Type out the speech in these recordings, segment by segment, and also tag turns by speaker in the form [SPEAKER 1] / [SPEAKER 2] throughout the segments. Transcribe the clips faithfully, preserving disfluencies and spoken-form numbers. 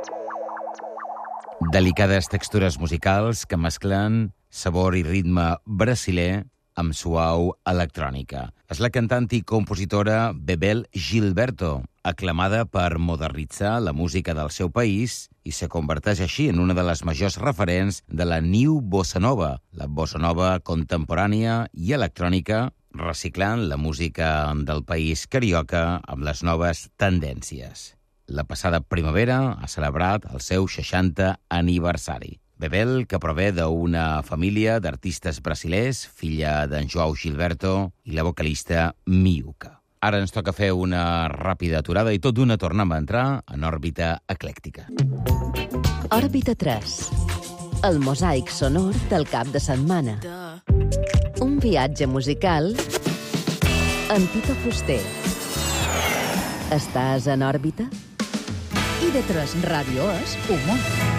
[SPEAKER 1] Delicades textures musicals que mesclen sabor i ritme brasiler amb suau electrònica. És la cantant i compositora Bebel Gilberto, aclamada per modernitzar la música del seu país i se converteix així en una de les majors referents de la New Bossa Nova, la bossa nova contemporània i electrònica, reciclant la música del país carioca amb les noves tendències. La passada primavera ha celebrat el seu seixantè aniversari. Bebel, que prové d'una família d'artistes brasilers, filla d'en João Gilberto i la vocalista Miuca. Ara ens toca fer una ràpida aturada i tot d'una tornem a entrar en òrbita eclèctica.
[SPEAKER 2] Òrbita tres. El mosaic sonor del cap de setmana. Un viatge musical amb Tito Fuster. Estàs en òrbita?
[SPEAKER 3] I de tres Ràdio és humor.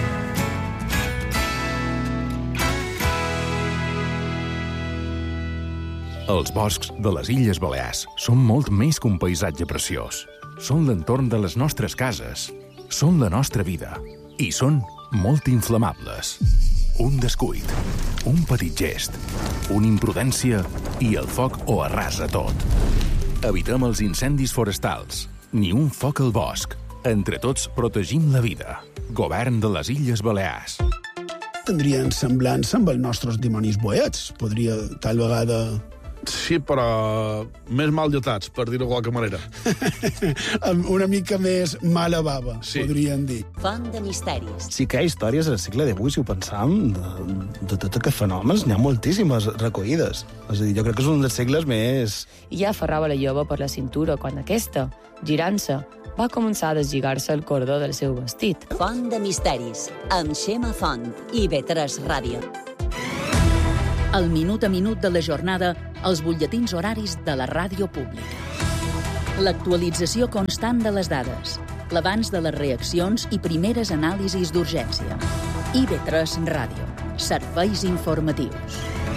[SPEAKER 4] Els boscs de les Illes Balears són molt més que un paisatge preciós. Són l'entorn de les nostres cases, són la nostra vida i són molt inflamables. Un descuit, un petit gest, una imprudència i el foc ho arrasa tot. Evitem els incendis forestals, ni un foc al bosc. Entre tots protegim la vida. Govern de les Illes Balears.
[SPEAKER 5] Tindrien semblança amb els nostres dimonis boets. Podria, tal vegada...
[SPEAKER 6] Sí, però més mal dotats, per dir-ho de qualque manera.
[SPEAKER 5] Una mica més mala bava, sí. Podríem dir.
[SPEAKER 7] Font de misteris.
[SPEAKER 8] Sí que hi ha històries al segle divuit, si ho pensam, de, de tot aquests fenòmens, n'hi ha moltíssimes recollides. És a dir, jo crec que és un dels segles més...
[SPEAKER 9] I ja aferrava la jove per la cintura quan aquesta, girant-se, va començar a deslligar-se el cordó del seu vestit.
[SPEAKER 7] Font de misteris, amb Xema Font i B tres Ràdio.
[SPEAKER 3] El minut a minut de la jornada, els butlletins horaris de la ràdio pública. L'actualització constant de les dades, l'abans de les reaccions i primeres anàlisis d'urgència. I B tres Ràdio, serveis informatius.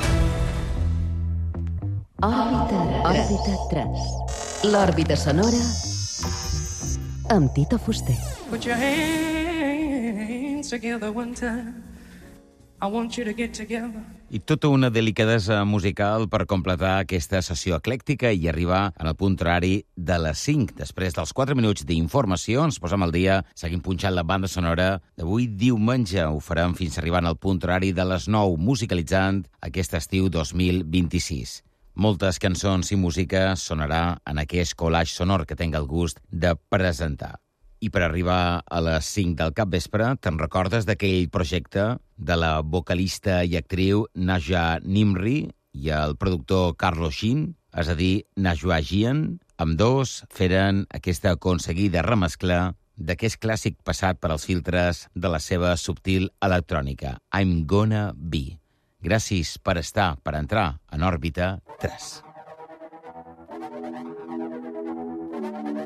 [SPEAKER 2] Òrbita, òrbita tres. L'òrbita sonora amb Tito Fuster.
[SPEAKER 10] Put your hands together one time. I want you to get together.
[SPEAKER 1] I tota una delicadesa musical per completar aquesta sessió eclèctica i arribar en el punt horari de les cinc. Després dels quatre minuts d'informació, ens posem al dia, seguim punxant la banda sonora d'avui diumenge. Ho farem fins arribant al punt horari de les nou, musicalitzant aquest estiu dos mil vint-i-sis. Moltes cançons i música sonarà en aquest collage sonor que tinc el gust de presentar. I per arribar a les cinc del capvespre, te'n recordes d'aquell projecte de la vocalista i actriu Najwa Nimri i el productor Carlos Shin, és a dir, Najwa Gian? Ambdós feren aquesta aconseguida remescla d'aquest clàssic passat per als filtres de la seva subtil electrònica, I'm Gonna Be. Gràcies per estar, per entrar en òrbita tres.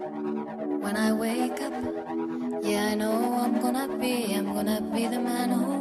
[SPEAKER 11] When I wake up, yeah, I know I'm gonna be, I'm gonna be the man who